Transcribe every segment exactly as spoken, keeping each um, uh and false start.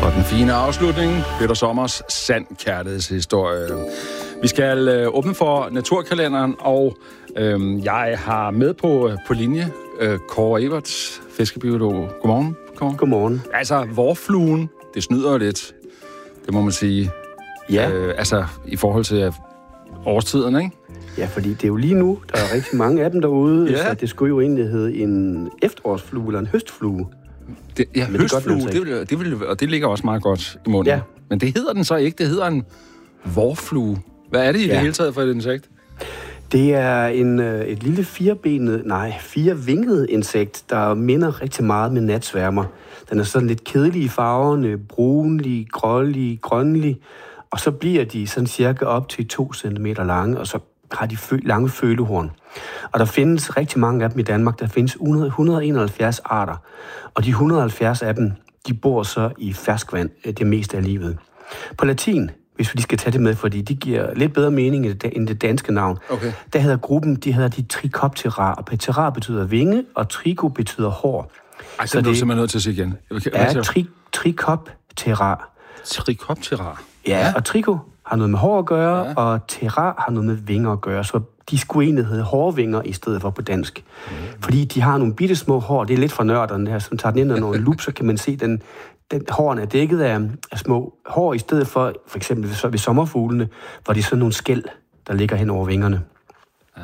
Og den fine afslutning, Peter Sommers sand kærlighedshistorie. Vi skal øh, åbne for naturkalenderen, og øh, jeg har med på, på linje øh, Kåre Everts, fiskebiolog. Godmorgen, Kåre. Godmorgen. Altså, vorfluen, det snyder jo lidt, det må man sige. Ja. Øh, altså, i forhold til årstiden, ikke? Ja, fordi det er jo lige nu, der er rigtig mange af dem derude, ja. Så det skulle jo egentlig hedde en efterårsflue eller en høstflue. Det, ja, Men høstflue, det, det, vil, det vil, og det ligger også meget godt i munden. Ja. Men det hedder den så ikke, det hedder en vorflue. Hvad er det i ja. det hele taget for et insekt? Det er en, et lille firebenet, nej, firevinget insekt, der minder rigtig meget med natsværmer. Den er sådan lidt kedelig i farverne, brunlig, grålig, grønlig, og så bliver de sådan cirka op til to centimeter lange, og så har de fø- lange følehorn. Og der findes rigtig mange af dem i Danmark. Der findes hundrede, et hundrede og enoghalvfjerds arter, og de et hundrede og halvfjerds af dem, de bor så i ferskvand det meste af livet. På latin, hvis vi lige skal tage det med, fordi de giver lidt bedre mening end det danske navn, okay. Der hedder gruppen, de hedder de Trichoptera, og ptera betyder vinge, og tricho betyder hår. Ej, så det er du simpelthen nødt til at sige igen. Ja, tri- Trichoptera. Trichoptera? Ja, ja, og tricho har noget med hår at gøre, ja. Og terra har noget med vinger at gøre, så de skulle egentlig hedde hårvinger i stedet for på dansk. Mm. Fordi de har nogle bitte små hår, det er lidt for nørderne her, som tager den ind under en lup, så kan man se, den, den hårene er dækket af, af små hår, i stedet for, for eksempel ved, ved sommerfuglene, hvor de er sådan nogle skæl, der ligger hen over vingerne. Ja.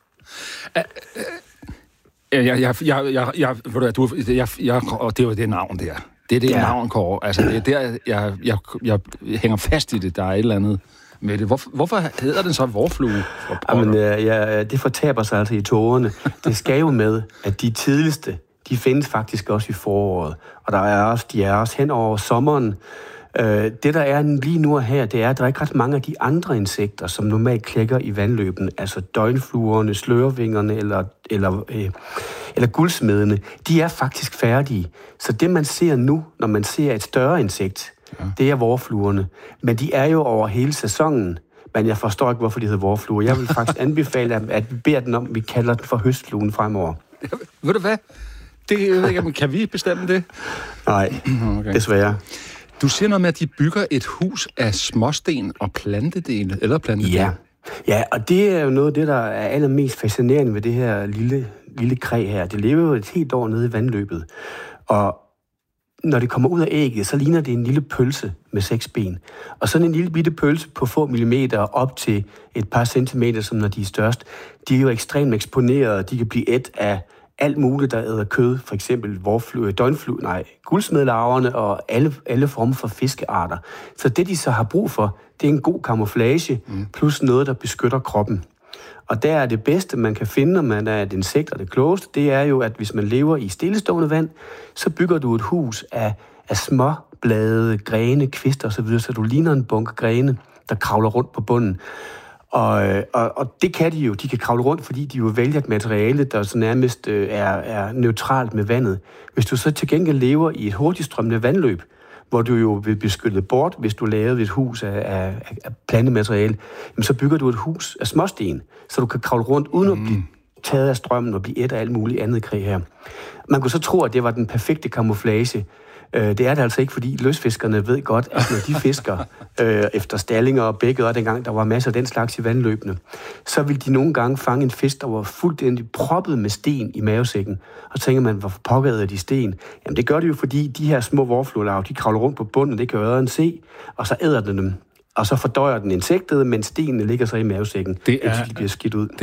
Jeg, jeg, jeg, jeg, jeg, jeg, du, jeg, jeg, og det er jo det navn der. Det er det ja. navn, Kåre. Altså, det er der, jeg, jeg, jeg hænger fast i det. Der er et eller andet med det. Hvorfor, hvorfor hedder den så vorflue? Jamen, ja, det fortaber sig altså i tårerne. Det skal jo med, at de tidligste, de findes faktisk også i foråret. Og der er også, de er også hen over sommeren. Det, der er lige nu og her, det er, at der er ikke ret mange af de andre insekter, som normalt klækker i vandløben. Altså døgnfluerne, slørvingerne eller, eller, øh, eller guldsmedene. De er faktisk færdige. Så det, man ser nu, når man ser et større insekt, ja. Det er vorfluerne. Men de er jo over hele sæsonen. Men jeg forstår ikke, hvorfor de hedder vorfluer. Jeg vil faktisk anbefale, at vi beder den om, vi kalder den for høstfluen fremover. Ja, ved du hvad? Det, jeg ved ikke, kan vi bestemme det? Nej, okay. Desværre. Du siger noget med, at de bygger et hus af småsten og plantedele, eller plantedele. Ja. Ja, og det er jo noget af det, der er allermest fascinerende ved det her lille, lille kræ her. Det lever jo et helt år nede i vandløbet. Og når det kommer ud af ægget, så ligner det en lille pølse med seks ben. Og sådan en lille bitte pølse på få millimeter op til et par centimeter, som når de er størst, de er jo ekstremt eksponerede. De kan blive et af alt muligt, der æder kød, for eksempel vorflue, døgnflue, nej, guldsmedlarverne og alle, alle former for fiskearter. Så det, de så har brug for, det er en god camouflage, mm. plus noget, der beskytter kroppen. Og der er det bedste, man kan finde, når man er et insekt og det klogeste, det er jo, at hvis man lever i stillestående vand, så bygger du et hus af, af små blade, grene, kvister osv., så du ligner en bunke grene, der kravler rundt på bunden. Og, og, og det kan de jo. De kan kravle rundt, fordi de jo vælger et materiale, der så nærmest øh, er, er neutralt med vandet. Hvis du så til gengæld lever i et hurtigstrømmende vandløb, hvor du jo vil beskytte bort, hvis du lavede et hus af, af, af plantemateriale, jamen så bygger du et hus af småsten, så du kan kravle rundt uden mm. at blive taget af strømmen og blive et af alt muligt andet krig her. Man kunne så tro, at det var den perfekte camouflage. Det er det altså ikke, fordi løsfiskerne ved godt, at når de fisker øh, efter stallinger og bækket, og dengang der var masser af den slags i vandløbene, så vil de nogle gange fange en fisk, der var fuldstændig proppet med sten i mavesækken. Og så tænker man, hvorfor pokker æder de sten? Jamen det gør det jo, fordi de her små vorfluelarver, de kravler rundt på bunden, og det kan øderen se, og så æder den dem. Og så fordøjer den insektet, men stenene ligger så i mavesækken, det er, indtil de bliver skidt ud.